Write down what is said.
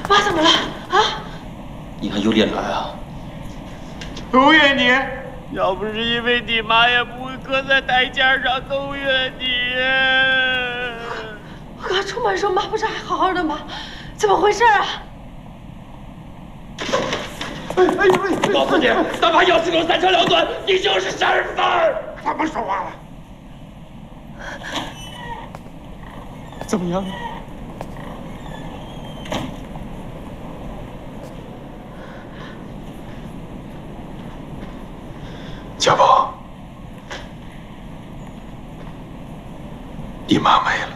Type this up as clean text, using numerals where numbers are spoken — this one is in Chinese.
妈怎么了？啊？ 你还有脸来啊？ 勾引你？ 要不是因为你妈，也不会搁在台阶上勾引你。 我刚出门的时候，妈不是还好好的吗？怎么回事啊？ 我告诉你，哪怕要是狗三长两短，你就是杀人犯！ 怎么说话了？怎么样？ 家宝，你妈没了。